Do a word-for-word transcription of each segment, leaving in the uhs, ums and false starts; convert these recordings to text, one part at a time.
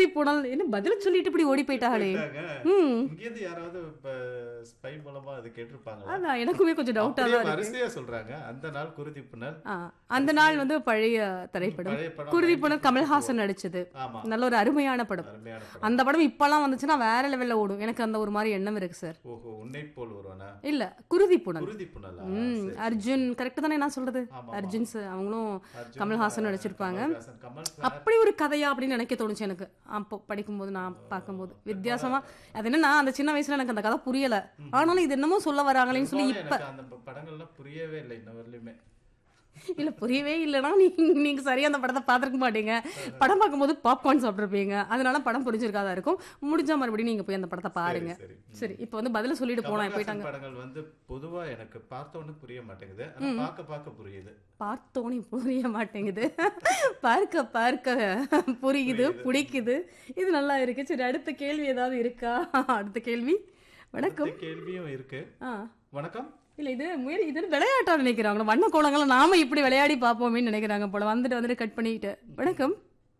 குருதி புனல் என்ன பதில் சொல்லிட்டு இப்படி ஓடி போயிட்டாங்களே. ம் இங்கேருந்து யாராவது ஸ்பை மூலமா அது கேட்டிருப்பாங்க. அதான் எனக்குமே கொஞ்சம் டவுட்டா தான் இருக்கு. வரிசையா சொல்றாங்க. அந்த நாள் குருதி புனல். அந்த நாள் வந்து பழைய திரைப்படம். குருதி புனல் கமல்ஹாசன் நடிச்சது. நல்ல ஒரு அருமையான படம். அந்த படம் இப்பெல்லாம் வந்துச்சுன்னா வேற லெவல்ல ஓடும். எனக்கு அந்த ஒரு மாதிரி எண்ணம் இருக்கு சார். ஓஹோ உன்னை போல் ஒருவனா? இல்ல குருதி புனல். குருதி புனல். ம் அர்ஜுன் கரெக்ட் தானே நான் சொல்றது? அர்ஜுன் அவங்களும் கமல்ஹாசன் நடிச்சிருப்பாங்க. அப்படி ஒரு கதையா அப்படின்னு நினைக்க தோணுச்சு எனக்கு அப்போ படிக்கும்போது, நான் பார்க்கும்போது வித்தியாசமா. அது என்னன்னா அந்த சின்ன வயசுல எனக்கு அந்த கதை புரியல. ஆனாலும் இது என்னமோ சொல்ல வராங்களேன்னு சொல்லி இப்ப அந்த படங்கள்லாம் புரியவே இல்லை இன்ன வரையிலுமே. இல்ல புரியவே இல்லைன்னா நீங்க நீங்க சரியா அந்த படத்தை பார்த்துருக்க மாட்டீங்க. படம் பார்க்கும்போது பாப்கார்ன் சாப்பிட்டுருப்பீங்க, அதனால படம் புரிஞ்சிருக்காதா இருக்கும். முடிஞ்சா மறுபடியும் நீங்க போய் அந்த படத்தை பாருங்க. சரி இப்ப வந்து பதில சொல்லிட்டு போனா போயிட்டாங்க. படங்கள் வந்து பொதுவா எனக்கு பார்த்தோன்னு புரிய மாட்டேங்குது, பார்க்க பார்க்க புரியுது. பார்த்தோன்னு புரிய மாட்டேங்குது, பார்க்க பார்க்க புரியுது, பிடிக்குது. இது நல்லா இருக்கு. சரி அடுத்த கேள்வி ஏதாவது இருக்கா? அடுத்த கேள்வி. வணக்கம். கேள்வியும் இருக்கு. வணக்கம். இல்ல இது முயல் இது விளையாட்டா நினைக்கிறாங்க. வண்ண கோலங்களை நாம இப்படி விளையாடி பார்ப்போமே நினைக்கிறாங்க போல. வந்துட்டு வந்துட்டு கட் பண்ணிட்டு. வணக்கம்.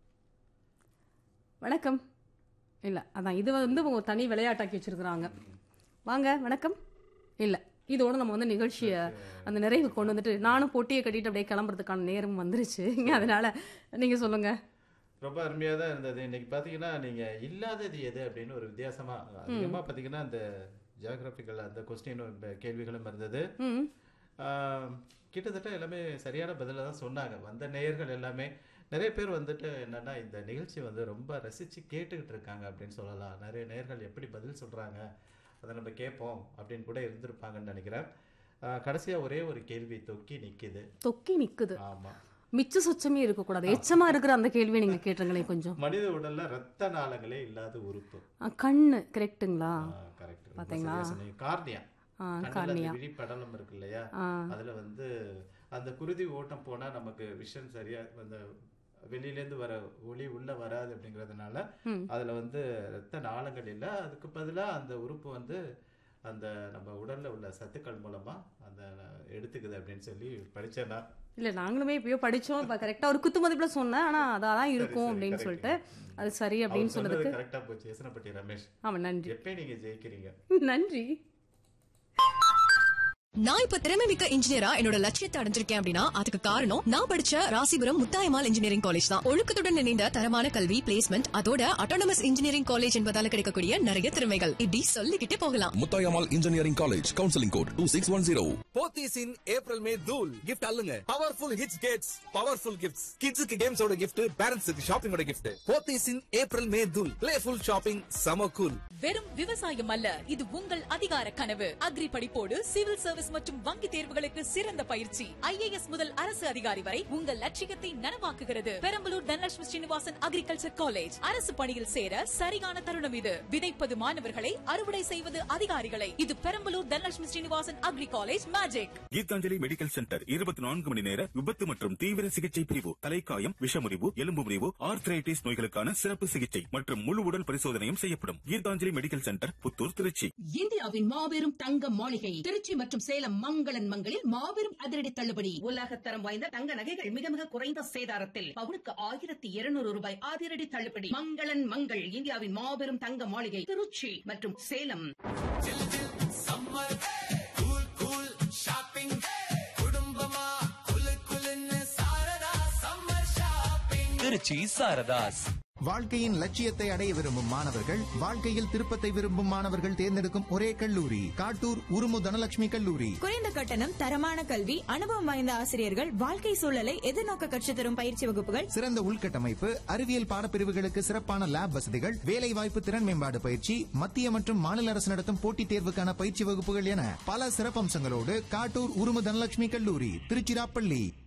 வணக்கம். இல்ல அதான் இது வந்து ஒரு தனி விளையாட்டாக்கி வச்சிருக்கிறாங்க. வாங்க. வணக்கம். இல்ல இதோட நம்ம வந்து நிகழ்ச்சியை அந்த நிறைவு கொண்டு வந்துட்டு நானும் பொட்டியை கட்டிட்டு அப்படியே கிளம்புறதுக்கான நேரம் வந்துருச்சு. அதனால நீங்க சொல்லுங்க. ரொம்ப அருமையாக தான் இருந்தது. இன்னைக்கு பார்த்தீங்கன்னா நீங்கள் இல்லாதது எது அப்படின்னு ஒரு வித்தியாசமாக அதிகமாக பார்த்தீங்கன்னா அந்த ஜியோகிராபிக்கல் அந்த கொஸ்டினும் கேள்விகளும் இருந்தது. கிட்டத்தட்ட எல்லாமே சரியான பதில தான் சொன்னாங்க. வந்த நேயர்கள் எல்லாமே நிறைய பேர் வந்துட்டு என்னன்னா இந்த நிகழ்ச்சி வந்து ரொம்ப ரசித்து கேட்டுக்கிட்டு இருக்காங்க அப்படின்னு சொல்லலாம். நிறைய நேயர்கள் எப்படி பதில் சொல்கிறாங்க அதை நம்ம கேட்போம் அப்படின்னு கூட இருந்திருப்பாங்கன்னு நினைக்கிறேன். கடைசியாக ஒரே ஒரு கேள்வி தொக்கி நிற்குது. தொக்கி நிற்குது. ஆமாம். மிச்ச சொச்சமே இருக்கக்கூடாது, எச்சமா இருக்கிற அந்த கேள்வியை நீங்க கேட்டுங்களே கொஞ்சம். மனித உடல்ல ரத்த நாளங்களே இல்லாத உறுப்பு கண்ணு. கரெக்டுங்களா? கரெக்ட். பாத்தீங்களா? கார்னியா. கார்னியா விழி படலம் இருக்கு இல்லையா, அதுல வந்து அந்த குருதி ஓட்டம் போனா நமக்கு விஷன் சரியா அந்த வெளியில இருந்து வர ஒளி உள்ள வராது அப்படிங்கறதுனால அதுல வந்து ரத்த நாளங்கள் இல்ல. அதுக்கு பதிலா அந்த உறுப்பு வந்து அந்த நம்ம உடல்ல உள்ள சத்துக்கள் மூலமா அந்த எடுத்துக்குது அப்படின்னு சொல்லி படிச்சேன்னா. இல்ல நாங்களுமே இப்பயோ படிச்சோம். இப்ப கரெக்டா ஒரு குத்து மதிப்புல சொன்னேன், ஆனா அதான் இருக்கும் அப்படின்னு சொல்லிட்டு அது சரி அப்படின்னு சொன்னதுக்கு கரெக்டா போச்சு. எசனப்பட்டி ரமேஷ். ஆமா நன்றி. எப்ப நீங்க ஜெயிக்கிறீங்க. நன்றி. நான் இப்ப திறமைமிக்க இன்ஜினியரா என்னோட லட்சியத்தை அடைஞ்சிருக்கேன் அப்படின்னா அதுக்கு காரணம் நான் படிச்ச ராசிபுரம் முத்தாயம்மாள் இன்ஜினியரிங் காலேஜ் தான். ஒழுக்கத்துடன் இணைந்த தரமான கல்வி, பிளேஸ்மெண்ட், அதோட அட்டானமஸ் இன்ஜினியரிங் காலேஜ் என்பதால கிடைக்கக்கூடிய நிறைய திறமைகள் இப்படி சொல்லிக்கிட்டே போகலாம். Muthayammal engineering college, counselling code two six one zero. Pothys இன் ஏப்ரல் மே தூள் gift அல்லுங்க. Powerful hits Gates powerful gifts. கிட்ஸுக்கு கேம்ஸோட கிஃப்ட், பேரண்ட்ஸுக்கு ஷாப்பிங்கோட கிஃப்ட். போத்தீஸ் இன் ஏப்ரல் மே தூள். பிளேஃபுல் ஷாப்பிங், சம கூல். வெறும் விவசாயம் அல்ல, இது உங்கள் அதிகார கனவு. அக்ரி படிப்போடு சிவில் சர்வீஸ் மற்றும் வங்கி தேர்வுகளுக்கு சிறந்த பயிற்சி. ஐஏஎஸ் முதல் அரசு அதிகாரி வரை உங்கள் லட்சியத்தை நனவாக்குகிறது. Perambalur Dhanalakshmi Srinivasan agriculture college. அரசு பணியில் சேர சரியான தருணம் இது. விதைப்பது மாணவர்களை, அறுவடை செய்வது அதிகாரிகளை. இது Perambalur Dhanalakshmi Srinivasan agri college magic. Gitanjali medical centre இருபத்தி நான்கு மணி நேர விபத்து மற்றும் தீவிர சிகிச்சை பிரிவு. தலைக்காயம், விஷமுறிவு, எலும்பு முறிவு, ஆர்த்ரைட்டிஸ் நோய்களுக்கான சிறப்பு சிகிச்சை மற்றும் முழு உடல் பரிசோதனையும் செய்யப்படும். Gitanjali medical centre, Puthur, Trichy. இந்தியாவின் மாபெரும் தங்க மாளிகை திருச்சி மற்றும் சேலம் மங்களன் மங்களில் மாபெரும் அதிரடி தள்ளுபடி. உலகத்தரம் வாய்ந்த தங்க நகைகள் மிக மிக குறைந்த சேதாரத்தில் பவுனுக்கு ஆயிரத்தி இருநூறு ரூபாய் அதிரடி தள்ளுபடி. மங்களன் மங்கள் இந்தியாவின் மாபெரும் தங்க மாளிகை திருச்சி மற்றும் சேலம். திருச்சி சாரதாஸ். வாழ்க்கையின் லட்சியத்தை அடைய விரும்பும் மாணவர்கள், வாழ்க்கையில் திருப்பத்தை விரும்பும் மாணவர்கள் தேர்ந்தெடுக்கும் ஒரே கல்லூரி காட்டூர் உருமு தனலட்சுமி கல்லூரி. குறைந்த கட்டணம், தரமான கல்வி, அனுபவம் வாய்ந்த ஆசிரியர்கள், வாழ்க்கை சூழலை எதிர்நோக்க கற்றுத் தரும் பயிற்சி வகுப்புகள், சிறந்த உள்கட்டமைப்பு, அறிவியல் பாடப்பிரிவுகளுக்கு சிறப்பான லேப் வசதிகள், வேலை வாய்ப்பு திறன் மேம்பாடு பயிற்சி, மத்திய மற்றும் மாநில அரசு நடத்தும் போட்டித் தேர்வுக்கான பயிற்சி வகுப்புகள் என பல சிறப்பம்சங்களோடு காட்டூர் உருமு தனலட்சுமி கல்லூரி, திருச்சிராப்பள்ளி.